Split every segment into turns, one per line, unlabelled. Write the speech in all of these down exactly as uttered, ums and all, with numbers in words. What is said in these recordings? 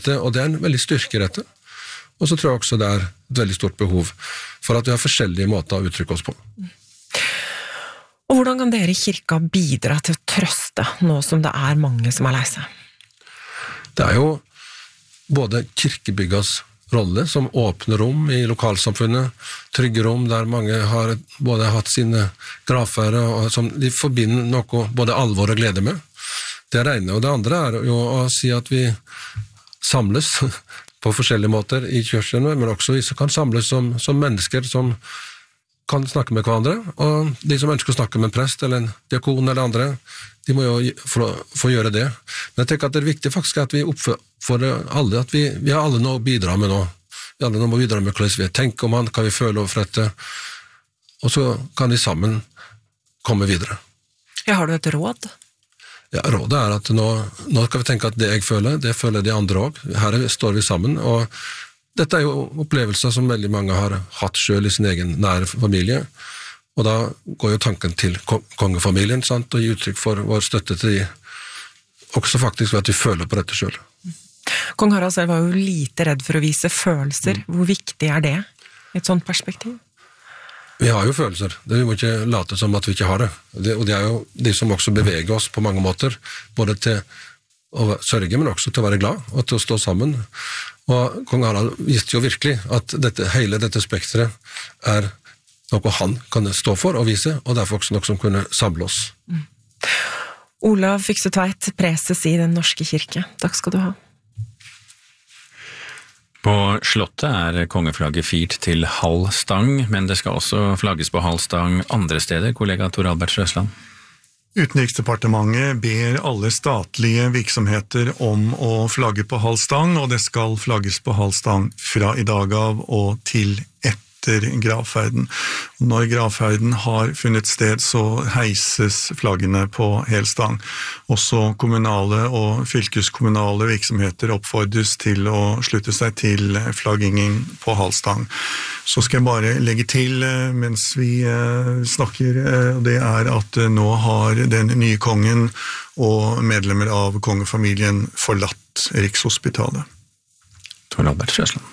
og det er en veldig styrke i dette. Og så tror jeg også det er et veldig stort behov for at vi har forskjellige måter å uttrykke oss på.
Og hvordan kan dere i kirka bidra til å trøste nå som det er mange som er lei seg?
Det er jo både kirkebyggas rolle som åpne rom i lokalsamfunnet, trygge rom der mange har både hatt sine gravfære og som de forbinder noe både alvor og glede med. Det er det ene, og det andre er jo å si at vi samles på forskjellige måter i kyrkjene, men også vi kan samles som, som mennesker som kan snakke med hverandre, og de som ønsker å snakke med en prest eller en diakon eller andre, de må jo få, få gjøre det. Men jeg tenker at det er viktig faktisk at vi oppfordrer alle, at vi, vi har alle noe å bidra med nå. Vi har alle noe å bidra med hvordan vi tenker om han, hva vi føler over dette, og så kan vi sammen komme videre.
Ja, har du et råd?
Ja, rådet er at nå, nå skal vi tenke at det jeg føler, det føler de andre også. Her står vi sammen, og dette er jo opplevelser som veldig mange har hatt selv i sin egen nære familie, og da går jo tanken til kongefamilien, sant, og gi uttrykk for vår støtte til de, også faktisk ved at vi føler på dette selv.
Kong Harald selv var jo lite redd for å vise følelser. Hvor viktig er det i et sånt perspektiv?
Vi har jo følelser, det vi må ikke late som at vi ikke har det. det og det er jo de som også beveger oss på mange måter, både til å sørge, men også til å være glad, og til å stå sammen. Og kong Harald visste jo virkelig at dette, hele dette spektret er noe han kan stå for og vise, og derfor også noe som kunne samle oss.
Mm. Olav Fykse-Tveit, preses i Den norske kirke. Takk skal du ha.
På Slottet er kongeflagget firt til halv stang, men det skal også flagges på halv stang andre steder, kollega Tor Albert Røsland.
Utenriksdepartementet ber alle statlige virksomheter om å flagge på halv stang, og det skal flagges på halv stang fra i dag av og til etter gravferden. Når gravferden har funnet sted, så heises flaggene på hel stang. Også kommunale og fylkeskommunale virksomheter oppfordres til å slutte seg til flaggingen på halv stang. Så skal jeg bare legge til mens vi snakker, det er at nå har den nye kongen og medlemmer av kongefamilien forlatt Rikshospitalet.
Tor Albert Røsland.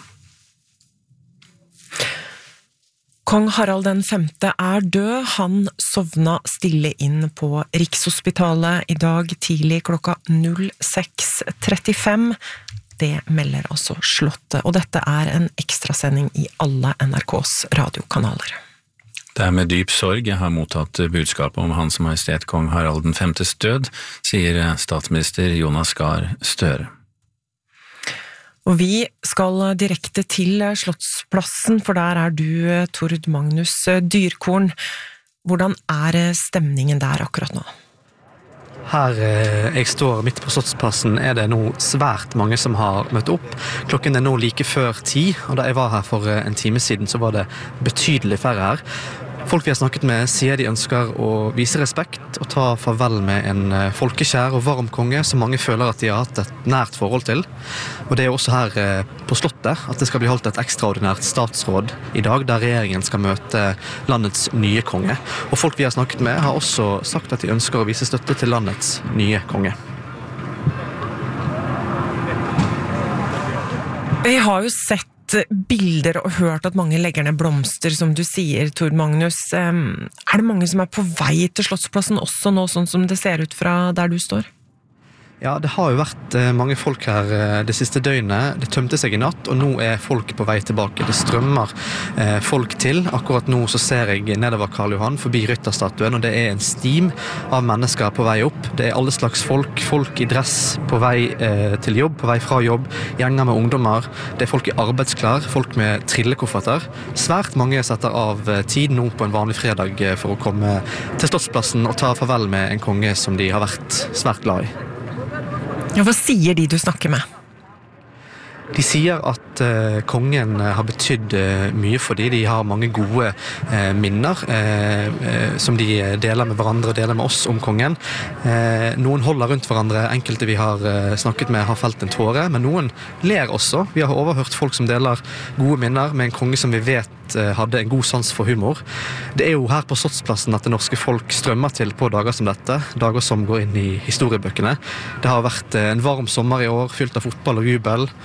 Kong Harald den femte er død. Han sovna stille inn på Rikshospitalet i dag tidlig klokka seks trettifem. Det melder altså Slottet, og dette er en ekstrasending i alle N R K's radiokanaler.
Det er med dyp sorg jeg har mottatt budskapet om Hans Majestet Kong Harald den femtes død, sier statsminister Jonas Gahr Støre.
Og vi skal direkte til Slottsplassen, for der er du, Tord Magnus Dyrkorn. Hvordan er stemningen der akkurat nå?
Her jeg står midt på Slottsplassen er det nå svært mange som har møtt opp. Klokken er nå like før ti, og da jeg var her for en time siden så var det betydelig færre her. Folk vi har snakket med sier de ønsker å vise respekt og ta farvel med en folkekjær og varm konge som mange føler at de har hatt et nært forhold til. Og det er også her på Slottet at det skal bli holdt et ekstraordinært statsråd i dag, der regjeringen skal møte landets nye konge. Og folk vi har snakket med har også sagt at de ønsker å vise støtte til landets nye konge.
Jeg har jo sett bilder og hørt at mange legger ned blomster, som du sier, Tord Magnus. Er det mange som er på vei til Slottsplassen også nå, sånn som det ser ut fra der du står?
Ja, det har jo vært mange folk her det siste døgnet. Det tømte seg i natt, og nå er folk på vei tilbake. Det strømmer folk til. Akkurat nå så ser jeg nedover Karl Johan, forbi Rytterstatuen, og det er en stim av mennesker på vei opp. Det er alle slags folk. Folk i dress på vei til jobb, på vei fra jobb. Gjenger med ungdommer. Det er folk i arbeidsklær, folk med trillekofferter. Svært mange setter av tid nå på en vanlig fredag for å komme til Slottsplassen og ta farvel med en konge som de har vært svært glad i.
Ja, hva sier de du snakker med?
De sier at uh, kongen har betydd uh, mye for de. De har mange gode uh, minner uh, uh, som de deler med hverandre og deler med oss om kongen. Uh, noen holder rundt hverandre, enkelte vi har uh, snakket med har felt en tåre, men noen ler også. Vi har overhørt folk som deler gode minner med en konge som vi vet uh, hadde en god sans for humor. Det er jo her på Slottsplassen at det norske folk strømmer til på dager som dette, dager som går inn i historiebøkene. Det har vært uh, en varm sommer i år, fylt av fotball og jubel,